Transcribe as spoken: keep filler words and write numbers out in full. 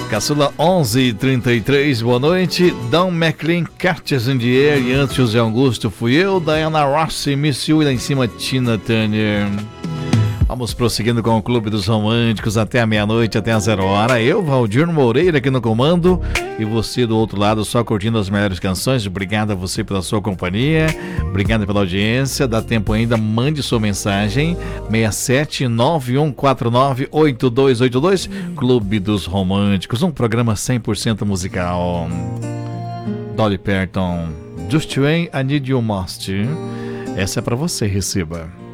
Caçula onze e trinta e três, boa noite. Don McLean, Cartes in the Air, e antes José Augusto fui eu, Diana Rossi, Miss You, e lá em cima Tina Turner. Vamos prosseguindo com o Clube dos Românticos até a meia-noite, até a zero hora. Eu, Valdir Moreira, aqui no comando, e você do outro lado só curtindo as melhores canções. Obrigado a você pela sua companhia, obrigado pela audiência. Dá tempo ainda, mande sua mensagem seis sete nove um quatro nove oito dois oito dois. Clube dos Românticos, um programa cem por cento musical. Dolly Parton, Just When I Need You Most. Essa é pra você, receba.